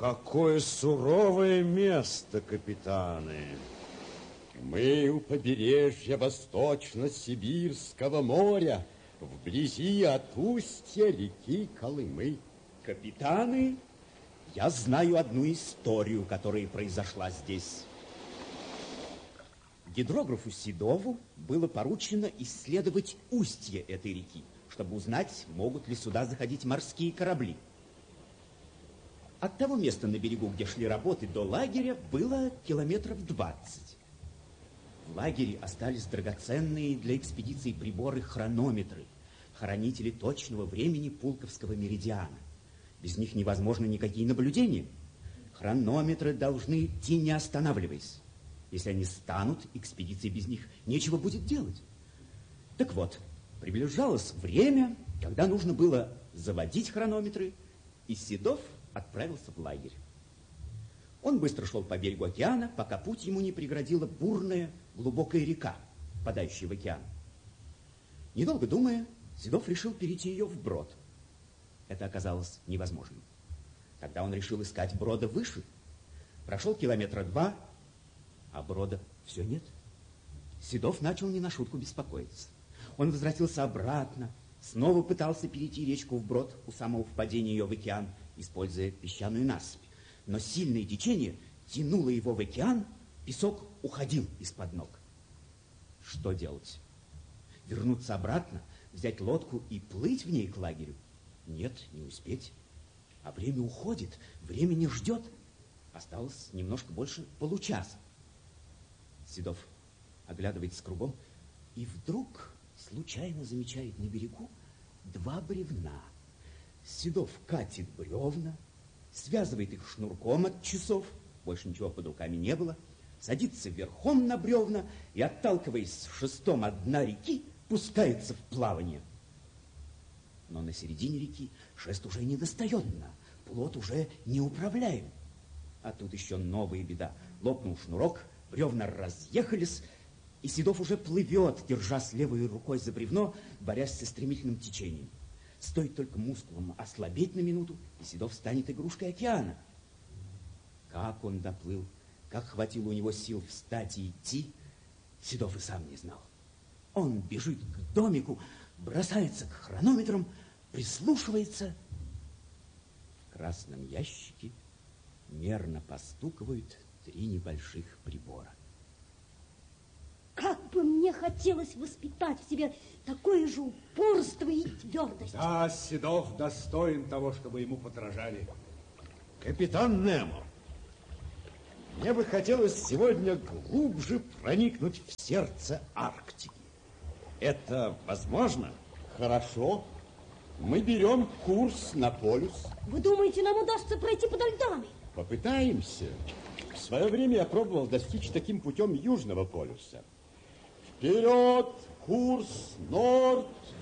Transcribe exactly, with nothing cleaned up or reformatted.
Какое суровое место, капитаны. Мы у побережья Восточно-Сибирского моря, вблизи от устья реки Колымы. Капитаны, я знаю одну историю, которая произошла здесь. Гидрографу Седову было поручено исследовать устье этой реки, чтобы узнать, могут ли сюда заходить морские корабли. От того места на берегу, где шли работы, до лагеря было километров двадцать. В лагере остались драгоценные для экспедиции приборы-хронометры, хранители точного времени Пулковского меридиана. Без них невозможно никакие наблюдения. Хронометры должны идти, не останавливаясь. Если они станут, экспедиции без них нечего будет делать. Так вот, приближалось время, когда нужно было заводить хронометры, и Седов отправился в лагерь. Он быстро шел по берегу океана, пока путь ему не преградила бурная глубокая река, впадающая в океан. Недолго думая, Седов решил перейти ее вброд. Это оказалось невозможным. Тогда он решил искать брода выше. Прошел километра два, а брода все нет. Седов начал не на шутку беспокоиться. Он возвратился обратно, снова пытался перейти речку вброд у самого впадения ее в океан, используя песчаную насыпь. Но сильное течение тянуло его в океан, песок уходил из-под ног. Что делать? Вернуться обратно, взять лодку и плыть в ней к лагерю? Нет, не успеть. А время уходит, время не ждет. Осталось немножко больше получаса. Седов оглядывается кругом и вдруг случайно замечает на берегу два бревна. Седов катит бревна, связывает их шнурком от часов, больше ничего под руками не было, садится верхом на бревна и, отталкиваясь шестом от дна реки, пускается в плавание. Но на середине реки шест уже не достает дна, плот уже неуправляем. А тут еще новая беда. Лопнул шнурок, бревна разъехались, и Седов уже плывет, держась левой рукой за бревно, борясь со стремительным течением. Стоит только мускулам ослабеть на минуту, и Седов станет игрушкой океана. Как он доплыл, как хватило у него сил встать и идти, Седов и сам не знал. Он бежит к домику, бросается к хронометрам, прислушивается. В красном ящике мерно постукивают три небольших прибора. Как бы мне хотелось воспитать в себе такое же упорство и твердость. Да, Седов достоин того, чтобы ему подражали. Капитан Немо, мне бы хотелось сегодня глубже проникнуть в сердце Арктики. Это возможно? Хорошо. Мы берем курс на полюс. Вы думаете, нам удастся пройти подо льдами? Попытаемся. В свое время я пробовал достичь таким путем Южного полюса. Вперед! Курс Норд,